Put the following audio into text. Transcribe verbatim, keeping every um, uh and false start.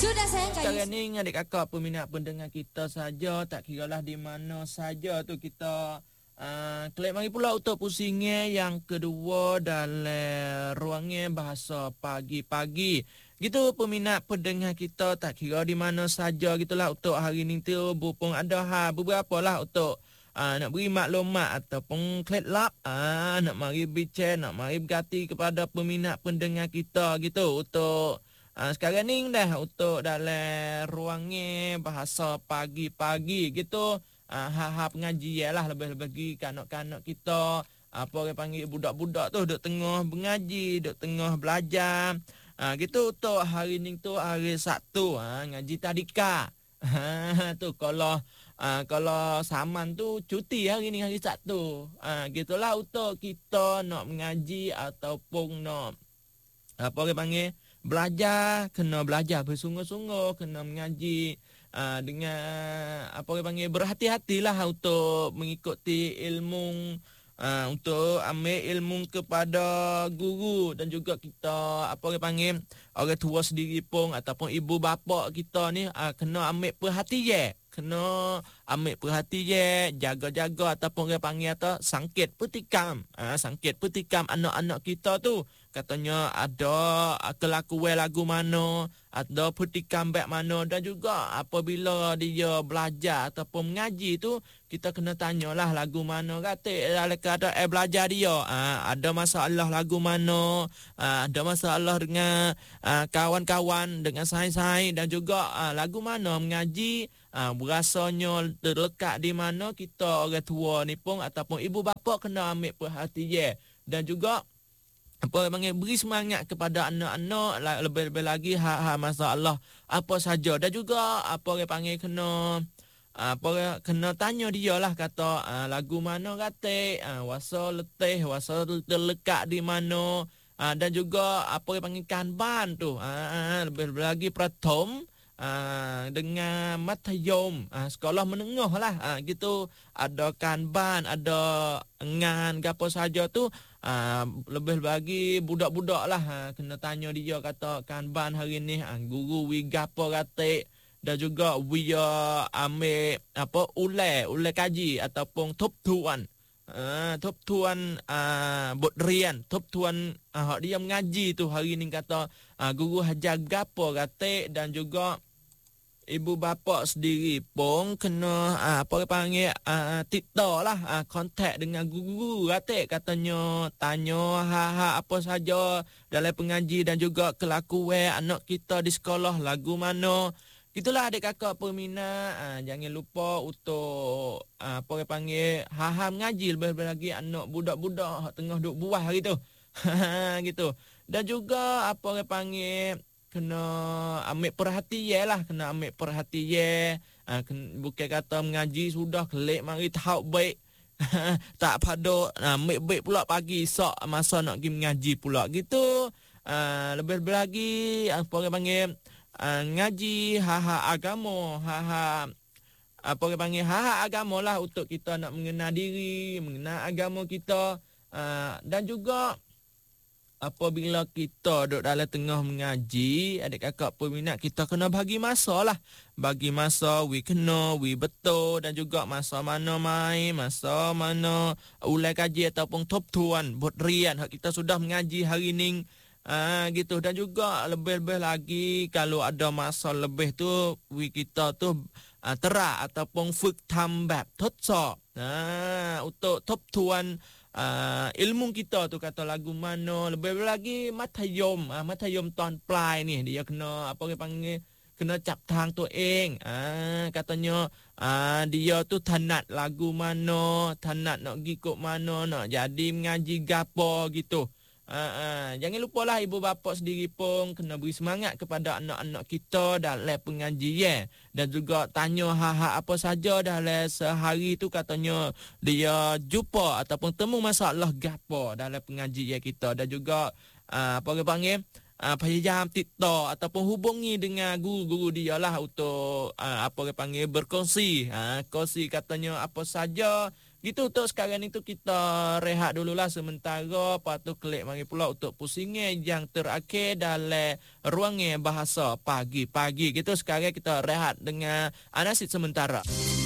Sudah sayang kayu. Sekarang ni adik kakak peminat pendengar kita saja, tak kiralah di mana saja tu kita uh, klik mari pula untuk pusingnya yang kedua dalam ruangnya bahasa pagi-pagi. Gitu peminat pendengar kita, tak kira di mana saja gitulah untuk hari ni tu berpung ada ha beberapa lah untuk uh, nak beri maklumat ataupun klik lap uh, nak mari bincang, nak mari berganti kepada peminat pendengar kita gitu untuk Uh, sekarang ni dah untuk dalam ruangnya bahasa pagi-pagi gitu. Uh, hal-hal pengajian lah lebih-lebih kanak-kanak kita. Apa orang panggil budak-budak tu duk tengah mengaji, duk tengah belajar. Uh, gitu untuk hari ni tu hari Sabtu. Uh, ngaji tadika. tu kalau uh, kalau Saman tu cuti hari ni hari Sabtu. Uh, gitulah untuk kita nak mengaji ataupun nak apa orang panggil belajar, kena belajar bersungguh-sungguh, kena mengaji uh, dengan apa orang panggil berhati-hatilah untuk mengikuti ilmu, uh, untuk ambil ilmu kepada guru dan juga kita apa orang panggil orang tua sendiri pun ataupun ibu bapa kita ni uh, kena ambil perhatian, kena ambil perhatian, jaga-jaga ataupun orang panggil atau sangkit petikam, uh, sangkit petikam anak-anak kita tu. Katanya ada kelakuan lagu mana, ada petikam baik mana dan juga apabila dia belajar ataupun mengaji tu kita kena tanyalah lagu mana kata dalam keadaan eh, belajar dia ha, ada masalah lagu mana, ha, ada masalah dengan ha, kawan-kawan, dengan sains-sains dan juga ha, lagu mana mengaji ha, berasanya terlekat di mana kita orang tua ni pun ataupun ibu bapa kena ambil perhatian dan juga apa panggil beri semangat kepada anak-anak lebih-lebih lagi hak-hak masalah apa saja dan juga apa orang panggil kena apa kena tanya dia lah kata uh, lagu mana kata uh, wasa letih wasa terlekat di mana uh, dan juga apa orang panggil kanban tu uh, lebih-lebih lagi prathom Uh, dengan matayom uh, sekolah menengah lah uh, gitu ada kanban ada ngan gapo saja tu uh, lebih bagi budak-budak lah uh, kena tanya dia kata kanban hari ni uh, guru wi gapo kata dan juga wi uh, ambil apa ulai ulai kaji ataupun thop tuan uh, thop tuan uh, bot rian thop tuan uh, dia mengaji tu hari ni kata uh, guru hajar gapo kata dan juga ibu bapa sendiri pun kena uh, apa panggil uh, tiktok lah uh, kontak dengan guru kata katanya tanya ha-ha apa saja dalam pengaji dan juga kelakuan anak kita di sekolah lagu mana. Itulah adik kakak peminat uh, jangan lupa untuk uh, apa panggil ha-ha mengaji lebih-lebih lagi anak budak-budak tengah duk buah gitu. gitu. Dan juga apa orang panggil kena ambil perhatian lah, kena ambil perhatian. Ha, bukan kata mengaji sudah kelik mari tahu baik. tak pada ambil baik pula pagi esok masa nak pergi mengaji pula gitu. Ha, lebih-lebih lagi apa orang panggil ha, ngaji hak-hak agama, hak-hak apa orang panggil hak-hak agama lah untuk kita nak mengenal diri, mengenal agama kita. Ha, dan juga apabila kita duduk dalam tengah mengaji, adik kakak peminat kita kena bagi masa lah. Bagi masa, we kena, we betul dan juga masa mana main, masa mana ulai kaji ataupun top tuan, buat rian. Kita sudah mengaji hari ni, ah, gitu. Dan juga lebih-lebih lagi kalau ada masa lebih tu, we kita tu ah, terak ataupun fuk tambah, totsok. Ah, untuk top tuan, Uh, ilmu kita tu kata lagu mana lebih lagi matayom uh, matayom tahun plai ni dia kena apa dia panggil kena cap tang tu eng uh, katanya uh, dia tu tanat lagu mana tanat nak gikut mana nak jadi mengaji gapo gitu. Uh, uh, jangan lupalah ibu bapa sendiri pun kena beri semangat kepada anak-anak kita dalam pengajian dan juga tanya hak-hak apa saja dalam sehari tu katanya dia jumpa ataupun temu masalah gapo dalam pengajian kita dan juga uh, apa dia panggil uh, payah TikTok ataupun hubungi dengan guru-guru dia lah untuk uh, apa dia panggil berkongsi uh, kongsi katanya apa saja Gitu untuk sekarang itu kita rehat dululah sementara. Lepas tu klik mari pula untuk pusingnya yang terakhir dalam ruangnya bahasa pagi-pagi. Gitu sekarang kita rehat dengan anasid sementara.